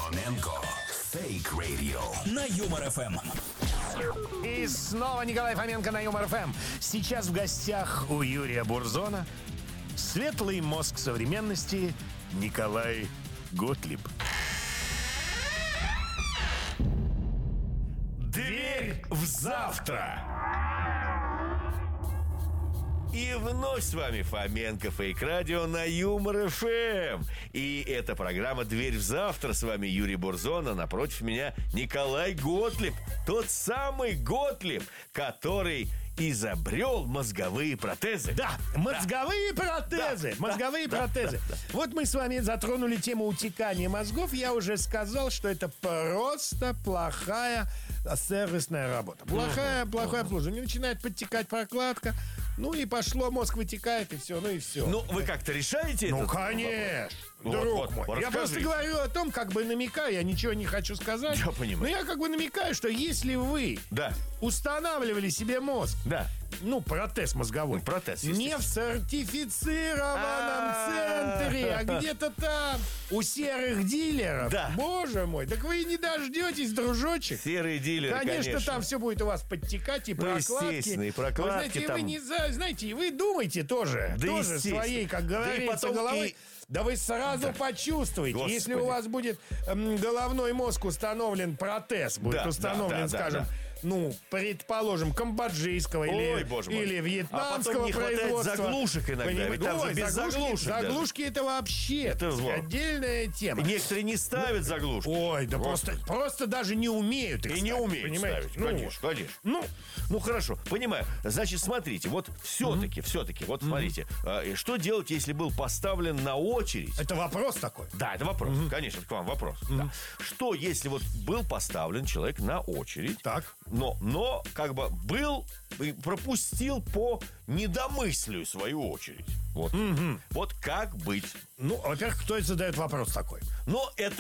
Фоменко Fake Radio на Юмор ФМ. И снова Николай Фоменко на Юмор ФМ. Сейчас в гостях у Юрия Бурзона светлый мозг современности Николай Готлиб. Дверь в завтра. И вновь с вами Фоменко Фейк Радио на Юмор ФМ. И это программа «Дверь в завтра». С вами Юрий Бурзон, а напротив меня Николай Готлиб. Тот самый Готлиб, который изобрел мозговые протезы. Да, мозговые протезы. Мозговые протезы. Вот мы с вами затронули тему утекания мозгов. Я уже сказал, что это просто плохая сервисная работа. Плохое обслуживание. Начинает подтекать прокладка. Ну и пошло, мозг вытекает, и все, Ну, вы как-то решаете это? Ну, конечно, друг мой. Я просто говорю о том, как бы намекаю, я ничего не хочу сказать. Я понимаю. Но я как бы намекаю, что если вы устанавливали себе мозг, протез мозговой, не в сертифицированном центре, а где-то там у серых дилеров, боже мой, так вы и не дождетесь, дружочек. Серые дилеры, конечно. Там все будет у вас подтекать, и прокладки. Естественно, и прокладки вы, там. знаете, вы думаете тоже своей, как говорится, головой. Да вы сразу почувствуете. Господи. Если у вас будет головной мозг установлен, протез будет установлен, скажем, предположим, камбоджийского или вьетнамского производства. Заглушек иногда. Ведь там же без заглушек. Заглушки это вообще отдельная тема. Некоторые не ставят заглушки. Ой, да просто даже не умеют их ставить. И не умеют ставить. Конечно. Ну, хорошо, понимаю. Значит, смотрите, вот все-таки, вот смотрите, что делать, если был поставлен на очередь? Это вопрос такой? Да, это вопрос, конечно, это к вам вопрос. Да. Что, если вот был поставлен человек на очередь, но как бы пропустил по недомыслию свою очередь? Вот как быть? Ну, во-первых, кто это задает вопрос такой? Но это